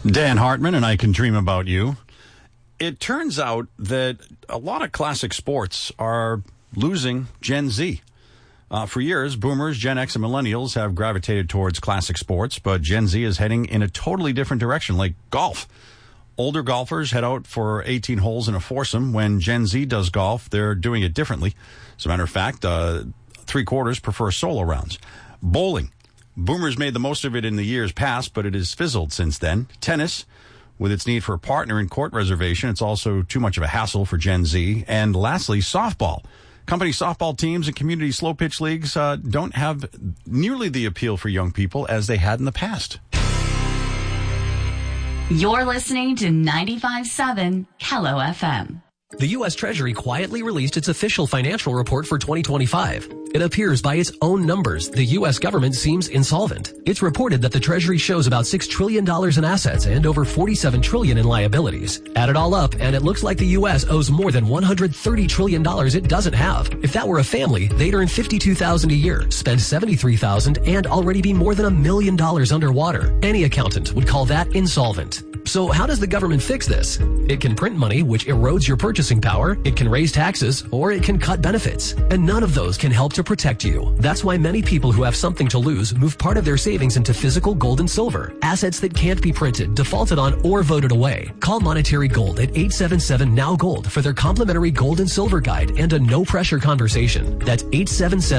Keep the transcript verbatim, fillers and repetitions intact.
Dan Hartman and I Can Dream About You. It turns out that a lot of classic sports are losing Gen Z. Uh, for years, boomers, Gen X, and millennials have gravitated towards classic sports, but Gen Z is heading in a totally different direction, like golf. Older golfers head out for eighteen holes in a foursome. When Gen Z does golf, they're doing it differently. As a matter of fact, uh, three quarters prefer solo rounds. Bowling. Boomers made the most of it in the years past, but it has fizzled since then. Tennis. With its need for a partner in court reservation, it's also too much of a hassle for Gen Z. And lastly, softball. Company softball teams and community slow pitch leagues uh, don't have nearly the appeal for young people as they had in the past. You're listening to ninety-five point seven Hello F M. The U S Treasury quietly released its official financial report for twenty twenty-five. It appears by its own numbers, the U S government seems insolvent. It's reported that the Treasury shows about six trillion dollars in assets and over forty-seven trillion dollars in liabilities. Add it all up, and it looks like the U S owes more than one hundred thirty trillion dollars it doesn't have. If that were a family, they'd earn fifty-two thousand dollars a year, spend seventy-three thousand dollars, and already be more than a million dollars underwater. Any accountant would call that insolvent. So how does the government fix this? It can print money, which erodes your purchasing power, it can raise taxes, or it can cut benefits. And none of those can help to protect you. That's why many people who have something to lose move part of their savings into physical gold and silver, assets that can't be printed, defaulted on, or voted away. Call Monetary Gold at eight seven seven N O W GOLD for their complimentary gold and silver guide and a no-pressure conversation. That's eight seven seven